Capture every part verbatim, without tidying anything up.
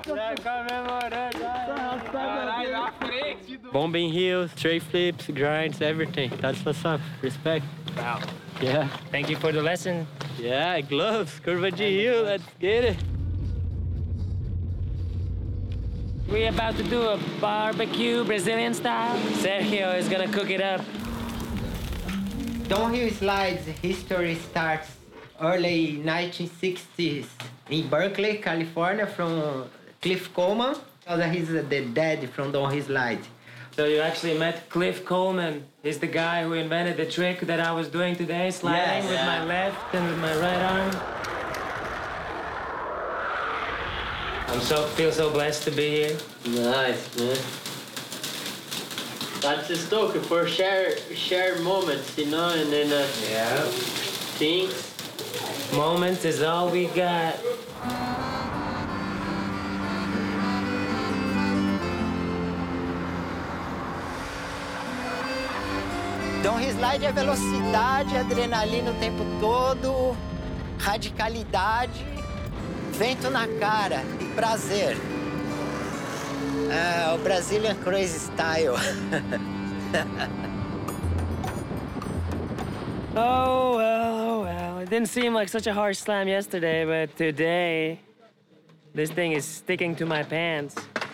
Bombing heels, tray flips, grinds, everything. That's what's up. Respect. Wow. Yeah. Thank you for the lesson. Yeah, gloves, curva de heel, let's get it. We're about to do a barbecue Brazilian style. Sergio is gonna cook it up. Downhill slides history starts early nineteen sixties in Berkeley, California, from Cliff Coleman. He's the dad from downhill slide. So you actually met Cliff Coleman. He's the guy who invented the trick that I was doing today, sliding Yes. with my left and with my right arm. I'm so feel so blessed to be here. Nice, man. That's the stoke for share share moments, you know, and then uh, Yeah. things. Moments is all we got. Downhill slide é velocidade, adrenalina o tempo todo, radicalidade, vento na cara e prazer. É o Brazilian Crazy Style. Oh, well, oh, well. It didn't seem like such a harsh slam yesterday, but today, this thing is sticking to my pants.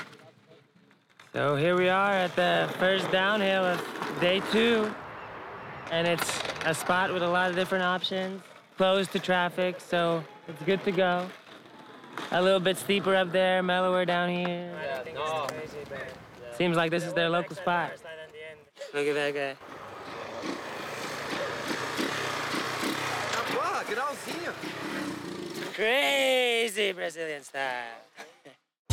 So here we are at the first downhill of day two. And it's a spot with a lot of different options, closed to traffic, so it's good to go. A little bit steeper up there, mellower down here. Yeah, no. Seems like this is their local spot. Look at that guy. Crazy Brazilian style.